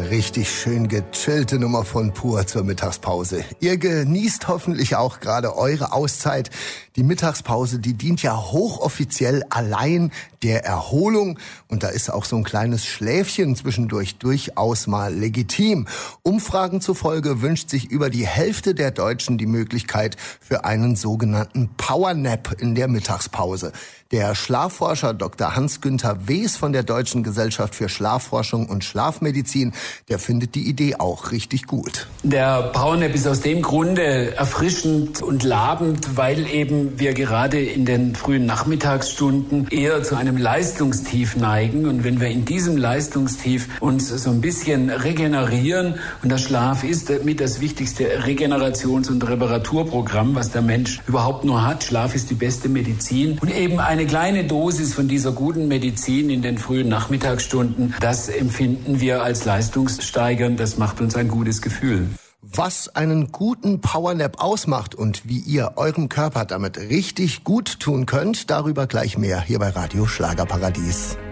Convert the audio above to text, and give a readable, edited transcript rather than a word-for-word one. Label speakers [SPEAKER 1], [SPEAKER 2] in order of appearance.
[SPEAKER 1] richtig schön gechillte Nummer von Pur zur Mittagspause. Ihr genießt hoffentlich auch gerade eure Auszeit. Die Mittagspause, die dient ja hochoffiziell allein der Erholung. Und da ist auch so ein kleines Schläfchen zwischendurch durchaus mal legitim. Umfragen zufolge wünscht sich über die Hälfte der Deutschen die Möglichkeit für einen sogenannten Powernap in der Mittagspause. Der Schlafforscher Dr. Hans-Günther Wes von der Deutschen Gesellschaft für Schlafforschung und Schlafmedizin, der findet die Idee auch richtig gut.
[SPEAKER 2] Der Powernap ist aus dem Grunde erfrischend und labend, weil eben wir gerade in den frühen Nachmittagsstunden eher zu einem Leistungstief neigen. Und wenn wir in diesem Leistungstief uns so ein bisschen regenerieren, und der Schlaf ist mit das wichtigste Regenerations- und Reparaturprogramm, was der Mensch überhaupt nur hat. Schlaf ist die beste Medizin. Und eben eine kleine Dosis von dieser guten Medizin in den frühen Nachmittagsstunden, das empfinden wir als leistungssteigernd. Das macht uns ein gutes Gefühl.
[SPEAKER 1] Was einen guten Powernap ausmacht und wie ihr eurem Körper damit richtig gut tun könnt, darüber gleich mehr hier bei Radio Schlagerparadies.